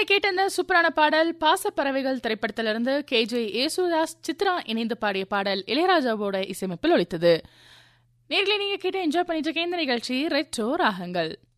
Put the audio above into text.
கேட்ட இந்த சூப்பரான பாடல் பாசப்பறவைகள் திரைப்படத்திலிருந்து KJ யேசுதாஸ் சித்ரா இணைந்து பாடிய பாடல் இளையராஜாவோட இசையமைப்பில் ஒலித்தது. நேரில் நீங்க கேட்டு என்ஜாய் பண்ணிட்டு இருக்க இந்த நிகழ்ச்சி ரெட்ரோ ராகங்கள்.